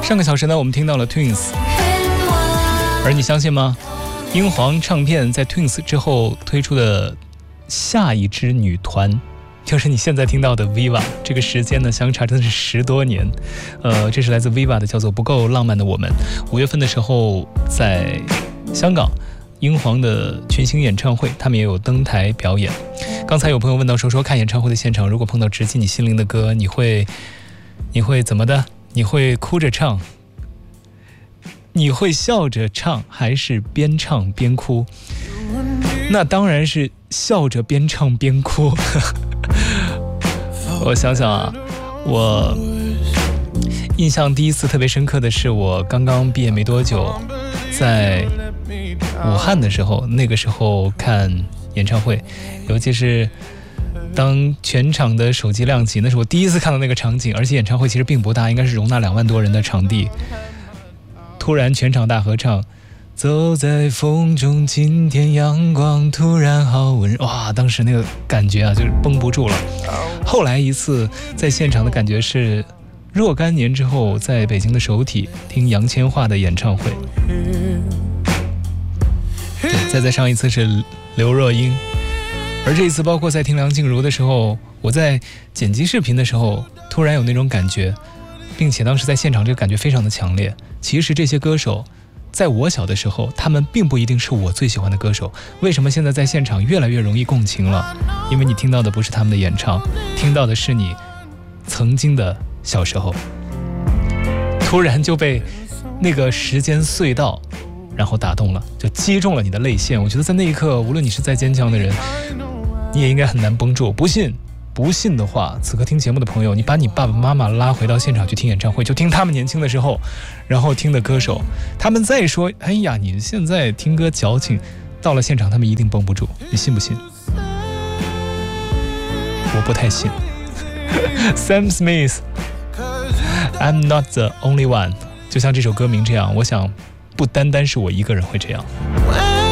上个小时呢，我们听到了 Twins， 而你相信吗？英皇唱片在 Twins 之后推出的下一支女团，就是你现在听到的 Viva。 这个时间呢相差真的是10多年。这是来自 Viva 的，叫做《不够浪漫的我们》。5月份的时候在香港英皇的群星演唱会，他们也有登台表演。刚才有朋友问到说看演唱会的现场，如果碰到直击你心灵的歌，你会怎么的？你会哭着唱，你会笑着唱，还是边唱边哭？那当然是笑着边唱边哭。我想想啊，我印象第一次特别深刻的是我刚刚毕业没多久，在武汉的时候，那个时候看演唱会，尤其是当全场的手机亮起，那是我第一次看到那个场景，而且演唱会其实并不大，应该是容纳2万多人的场地。突然全场大合唱，走在风中，今天阳光突然好温柔，哇，当时那个感觉啊，就是绷不住了。后来一次在现场的感觉是若干年之后在北京的首体听杨千嬅的演唱会，对，再上一次是刘若英。而这一次包括在听梁静茹的时候，我在剪辑视频的时候突然有那种感觉，并且当时在现场这个感觉非常的强烈。其实这些歌手在我小的时候，他们并不一定是我最喜欢的歌手。为什么现在在现场越来越容易共情了？因为你听到的不是他们的演唱，听到的是你曾经的小时候，突然就被那个时间隧道然后打动了，就击中了你的泪腺。我觉得在那一刻，无论你是再坚强的人，你也应该很难绷住。不信的话，此刻听节目的朋友，你把你爸爸妈妈拉回到现场去听演唱会，就听他们年轻的时候，然后听的歌手，他们再说哎呀你现在听歌矫情，到了现场他们一定绷不住，你信不信？我不太信。Sam Smith I'm not the only one， 就像这首歌名这样，我想不单单是我一个人会这样。